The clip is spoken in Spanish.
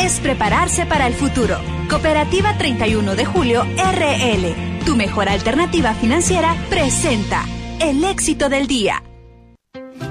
es prepararse para el futuro. Cooperativa 31 de Julio RL, tu mejor alternativa financiera, presenta el éxito del día.